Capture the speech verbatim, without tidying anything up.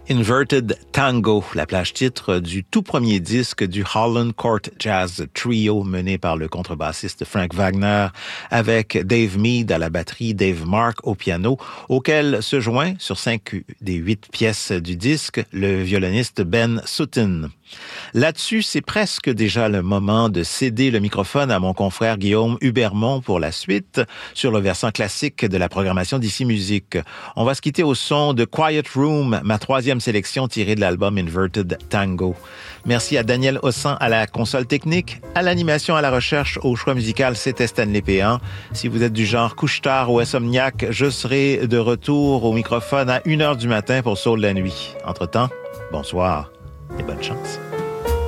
Inverted Tango, la plage titre du tout premier disque du Holland Court Jazz Trio mené par le contrebassiste Frank Wagner avec Dave Mead à la batterie, Dave Mark au piano, auquel se joint sur cinq des huit pièces du disque le violoniste Ben Sutton. Là-dessus, c'est presque déjà le moment de céder le microphone à mon confrère Guillaume Hubermont pour la suite sur le versant classique de la programmation d'Ici Musique. On va se quitter au son de Quiet Room, ma troisième sélection tirée de l'album Inverted Tango. Merci à Daniel Hossan à la console technique, à l'animation, à la recherche, au choix musical, c'était Stanley Péan. Si vous êtes du genre couche-tard ou insomniaque, je serai de retour au microphone à une heure du matin pour Soul de la nuit. Entre-temps, bonsoir et bonne chance.